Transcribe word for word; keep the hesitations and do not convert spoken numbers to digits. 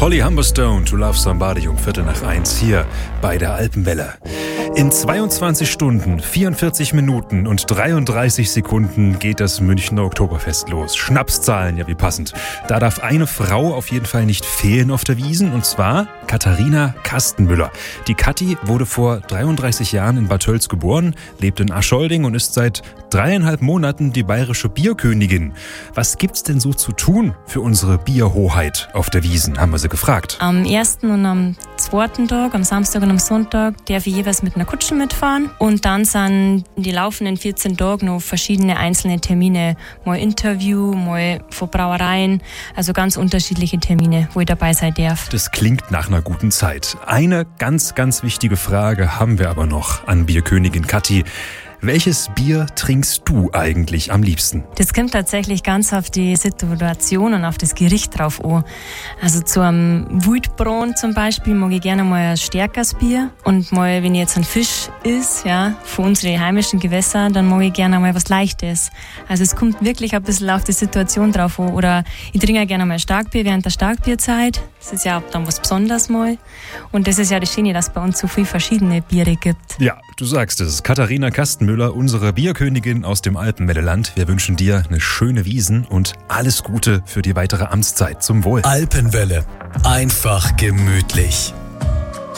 Holly Humberstone, To Love Somebody um Viertel nach eins hier bei der Alpenwelle. In zweiundzwanzig Stunden, vierundvierzig Minuten und dreiunddreißig Sekunden geht das Münchner Oktoberfest los. Schnapszahlen, ja wie passend. Da darf eine Frau auf jeden Fall nicht fehlen auf der Wiesn, und zwar Katharina Kastenmüller. Die Kathi wurde vor dreiunddreißig Jahren in Bad Tölz geboren, lebt in Aschholding und ist seit dreieinhalb Monaten die bayerische Bierkönigin. Was gibt's denn so zu tun für unsere Bierhoheit auf der Wiesn, haben wir sie gefragt. Am ersten und am zweiten Tag, am Samstag und am Sonntag, darf ich jeweils mit einer Kutsche mitfahren. Und dann sind die laufenden vierzehn Tage noch verschiedene einzelne Termine. Mal Interview, mal von Brauereien. Also ganz unterschiedliche Termine, wo ich dabei sein darf. Das klingt nach einer guten Zeit. Eine ganz, ganz wichtige Frage haben wir aber noch an Bierkönigin Kathi. Welches Bier trinkst du eigentlich am liebsten? Das kommt tatsächlich ganz auf die Situation und auf das Gericht drauf an. Also zu einem Wildbraten zum Beispiel mag ich gerne mal ein stärkeres Bier. Und mal, wenn ich jetzt ein Fisch isst, ja, von unseren heimischen Gewässern, dann mag ich gerne mal was Leichtes. Also es kommt wirklich ein bisschen auf die Situation drauf an. Oder ich trinke auch gerne mal Starkbier während der Starkbierzeit. Das ist ja dann was Besonderes mal. Und das ist ja das Schöne, dass es bei uns so viele verschiedene Biere gibt. Ja, du sagst es. Katharina Kastenmüller, unsere Bierkönigin aus dem Alpenwelleland. Wir wünschen dir eine schöne Wiesn und alles Gute für die weitere Amtszeit. Zum Wohl. Alpenwelle. Einfach gemütlich.